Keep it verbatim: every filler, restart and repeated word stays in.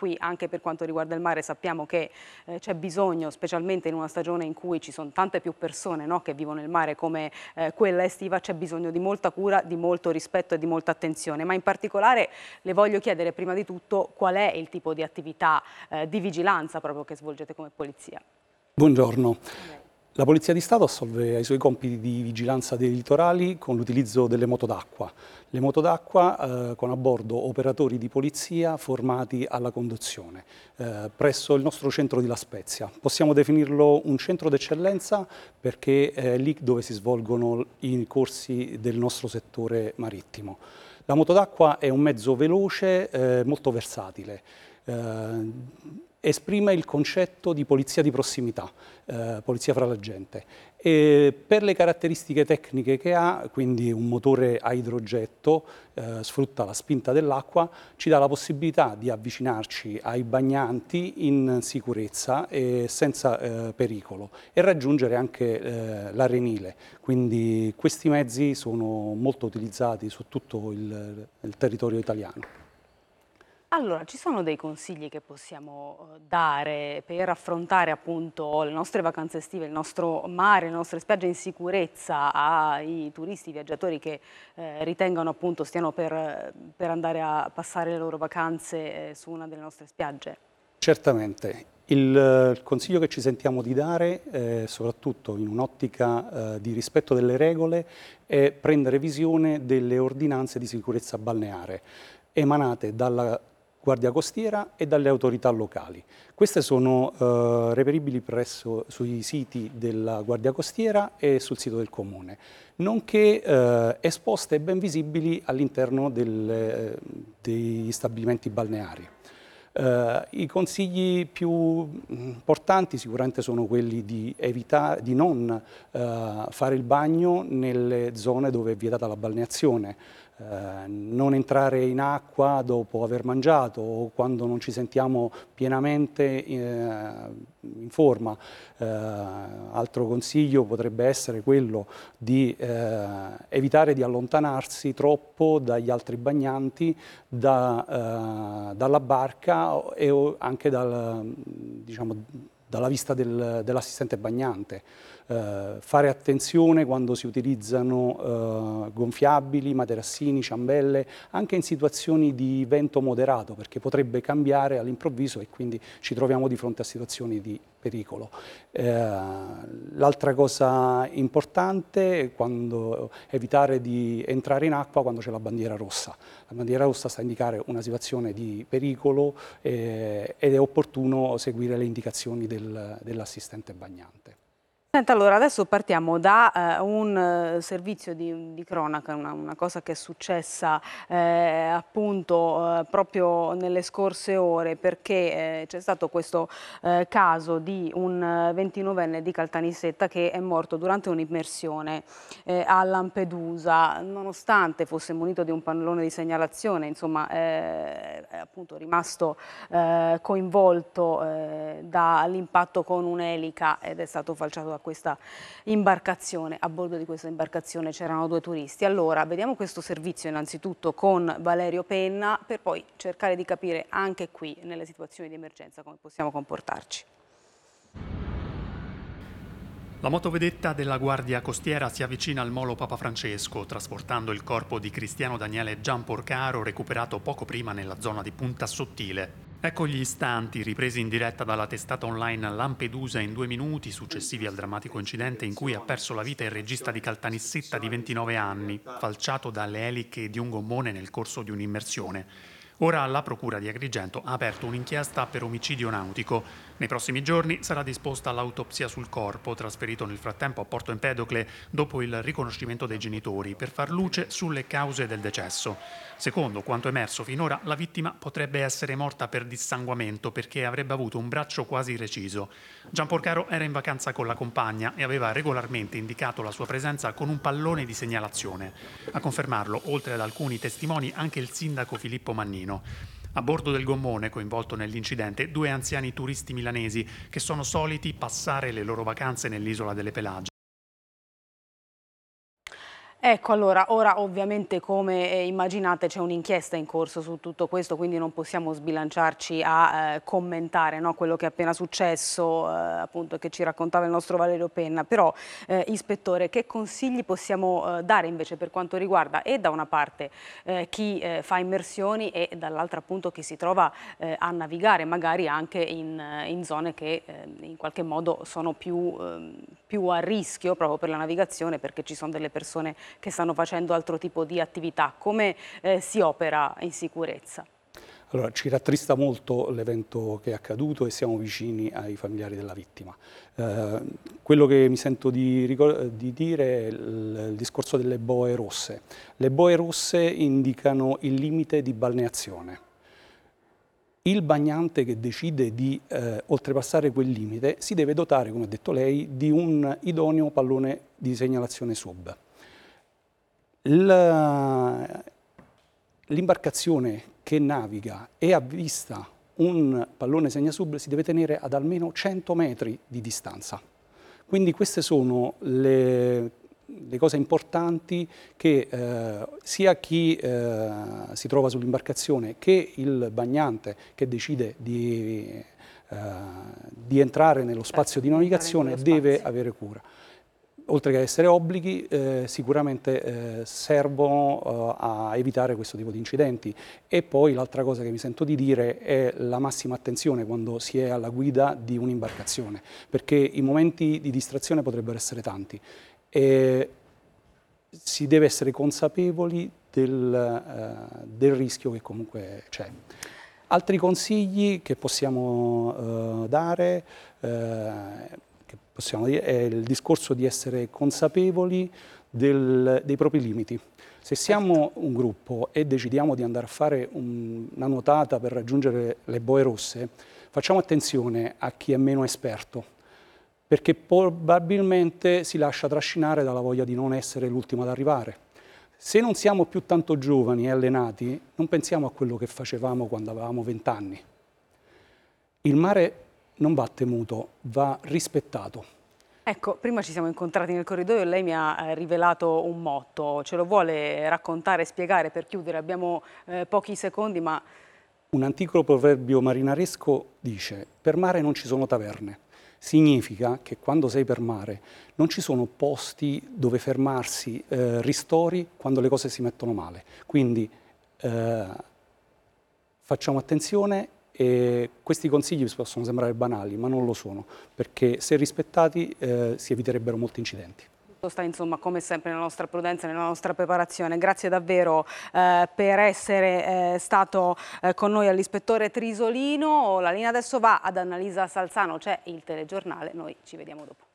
qui anche per quanto riguarda il mare sappiamo che eh, c'è bisogno, specialmente in una stagione in cui ci sono tante più persone, no, che vivono il mare come eh, quella estiva, c'è bisogno di molta cura, di molto rispetto e di molta attenzione. Ma in particolare le voglio chiedere prima di tutto qual è il tipo di attività eh, di vigilanza proprio che svolgete come polizia. Buongiorno. La Polizia di Stato assolve ai suoi compiti di vigilanza dei litorali con l'utilizzo delle moto d'acqua. Le moto d'acqua eh, con a bordo operatori di polizia formati alla conduzione eh, presso il nostro centro di La Spezia. Possiamo definirlo un centro d'eccellenza perché è lì dove si svolgono i corsi del nostro settore marittimo. La moto d'acqua è un mezzo veloce, eh, molto versatile. Eh, esprime il concetto di polizia di prossimità, eh, polizia fra la gente. E per le caratteristiche tecniche che ha, quindi un motore a idrogetto, eh, sfrutta la spinta dell'acqua, ci dà la possibilità di avvicinarci ai bagnanti in sicurezza e senza eh, pericolo e raggiungere anche eh, l'arenile. Quindi questi mezzi sono molto utilizzati su tutto il, il territorio italiano. Allora, ci sono dei consigli che possiamo dare per affrontare appunto le nostre vacanze estive, il nostro mare, le nostre spiagge in sicurezza ai turisti, viaggiatori che eh, ritengano appunto stiano per, per andare a passare le loro vacanze eh, su una delle nostre spiagge? Certamente. Il, il consiglio che ci sentiamo di dare, eh, soprattutto in un'ottica eh, di rispetto delle regole, è prendere visione delle ordinanze di sicurezza balneare emanate dalla Guardia Costiera e dalle autorità locali. Queste sono eh, reperibili presso sui siti della Guardia Costiera e sul sito del Comune, nonché eh, esposte e ben visibili all'interno del, degli stabilimenti balneari. Uh, I consigli più importanti sicuramente sono quelli di evitare di non uh, fare il bagno nelle zone dove è vietata la balneazione, uh, non entrare in acqua dopo aver mangiato o quando non ci sentiamo pienamente uh, in forma. Uh, altro consiglio potrebbe essere quello di uh, evitare di allontanarsi troppo dagli altri bagnanti, da, uh, dalla barca e anche dal, diciamo, dalla vista del, dell'assistente bagnante. Eh, fare attenzione quando si utilizzano eh, gonfiabili, materassini, ciambelle, anche in situazioni di vento moderato, perché potrebbe cambiare all'improvviso e quindi ci troviamo di fronte a situazioni di pericolo. Eh, l'altra cosa importante è quando, evitare di entrare in acqua quando c'è la bandiera rossa. La bandiera rossa sta a indicare una situazione di pericolo eh, ed è opportuno seguire le indicazioni del, dell'assistente bagnante. Senta, allora adesso partiamo da eh, un eh, servizio di, di cronaca, una, una cosa che è successa eh, appunto eh, proprio nelle scorse ore, perché eh, c'è stato questo eh, caso di un ventinovenne di Caltanissetta che è morto durante un'immersione eh, a Lampedusa, nonostante fosse munito di un pannellone di segnalazione, insomma eh, è appunto rimasto eh, coinvolto eh, dall'impatto con un'elica ed è stato falciato da questa imbarcazione. A bordo di questa imbarcazione c'erano due turisti. Allora, vediamo questo servizio innanzitutto con Valerio Penna per poi cercare di capire anche qui, nelle situazioni di emergenza, come possiamo comportarci. La motovedetta della Guardia Costiera si avvicina al molo Papa Francesco, trasportando il corpo di Cristiano Daniele Gianporcaro, recuperato poco prima nella zona di Punta Sottile. Ecco gli istanti ripresi in diretta dalla testata online Lampedusa in due minuti successivi al drammatico incidente in cui ha perso la vita il regista di Caltanissetta di ventinove anni, falciato dalle eliche di un gommone nel corso di un'immersione. Ora la Procura di Agrigento ha aperto un'inchiesta per omicidio nautico. Nei prossimi giorni sarà disposta l'autopsia sul corpo, trasferito nel frattempo a Porto Empedocle dopo il riconoscimento dei genitori, per far luce sulle cause del decesso. Secondo quanto emerso finora, la vittima potrebbe essere morta per dissanguamento perché avrebbe avuto un braccio quasi reciso. Gianporcaro era in vacanza con la compagna e aveva regolarmente indicato la sua presenza con un pallone di segnalazione. A confermarlo, oltre ad alcuni testimoni, anche il sindaco Filippo Mannino. A bordo del gommone coinvolto nell'incidente due anziani turisti milanesi che sono soliti passare le loro vacanze nell'isola delle Pelagie. Ecco, allora, ora ovviamente come eh, immaginate c'è un'inchiesta in corso su tutto questo, quindi non possiamo sbilanciarci a eh, commentare, no, quello che è appena successo, eh, appunto che ci raccontava il nostro Valerio Penna, però eh, Ispettore, che consigli possiamo eh, dare invece per quanto riguarda e da una parte eh, chi eh, fa immersioni e dall'altra appunto chi si trova eh, a navigare magari anche in, in zone che eh, in qualche modo sono più, eh, più a rischio proprio per la navigazione, perché ci sono delle persone che stanno facendo altro tipo di attività. Come eh, si opera in sicurezza? Allora, ci rattrista molto l'evento che è accaduto e siamo vicini ai familiari della vittima. Eh, quello che mi sento di, di dire è il, il discorso delle boe rosse. Le boe rosse indicano il limite di balneazione. Il bagnante che decide di eh, oltrepassare quel limite si deve dotare, come ha detto lei, di un idoneo pallone di segnalazione sub. L'imbarcazione che naviga e ha vista un pallone segnasub si deve tenere ad almeno cento metri di distanza. Quindi queste sono le, le cose importanti che eh, sia chi eh, si trova sull'imbarcazione che il bagnante che decide di, eh, di entrare nello spazio di navigazione deve avere cura. Oltre che essere obblighi, eh, sicuramente eh, servono eh, a evitare questo tipo di incidenti. E poi l'altra cosa che mi sento di dire è la massima attenzione quando si è alla guida di un'imbarcazione, perché i momenti di distrazione potrebbero essere tanti e si deve essere consapevoli del, eh, del rischio che comunque c'è. Altri consigli che possiamo eh, dare eh, possiamo dire, è il discorso di essere consapevoli del, dei propri limiti. Se siamo un gruppo e decidiamo di andare a fare un, una nuotata per raggiungere le boe rosse, facciamo attenzione a chi è meno esperto, perché probabilmente si lascia trascinare dalla voglia di non essere l'ultimo ad arrivare. Se non siamo più tanto giovani e allenati, non pensiamo a quello che facevamo quando avevamo vent'anni. Il mare non va temuto, va rispettato. Ecco, prima ci siamo incontrati nel corridoio e lei mi ha rivelato un motto. Ce lo vuole raccontare, spiegare per chiudere? Abbiamo eh, pochi secondi, ma... Un antico proverbio marinaresco dice: per mare non ci sono taverne. Significa che quando sei per mare non ci sono posti dove fermarsi, eh, ristori quando le cose si mettono male. Quindi eh, facciamo attenzione. E questi consigli possono sembrare banali, ma non lo sono, perché se rispettati eh, si eviterebbero molti incidenti. Tutto sta insomma come sempre nella nostra prudenza e nella nostra preparazione. Grazie davvero eh, per essere eh, stato eh, con noi all'ispettore Trisolino. La linea adesso va ad Annalisa Salzano, c'è il telegiornale, noi ci vediamo dopo.